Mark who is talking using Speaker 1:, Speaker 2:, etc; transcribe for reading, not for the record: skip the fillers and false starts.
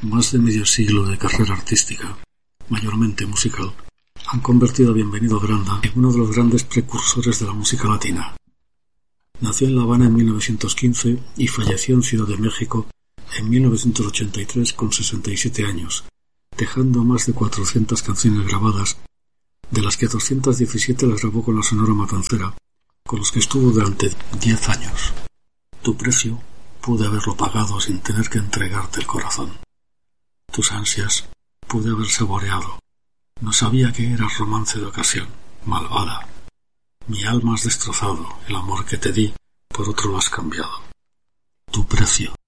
Speaker 1: Más de medio siglo de carrera artística, mayormente musical, han convertido a Bienvenido Granda en uno de los grandes precursores de la música latina. Nació en La Habana en 1915 y falleció en Ciudad de México en 1983 con 67 años, dejando más de 400 canciones grabadas, de las que 217 las grabó con la Sonora Matancera, con los que estuvo durante 10 años. Tu precio pude haberlo pagado sin tener que entregarte el corazón. Tus ansias pude haber saboreado. No sabía que eras romance de ocasión, malvada. Mi alma has destrozado, el amor que te di por otro lo has cambiado. Tu precio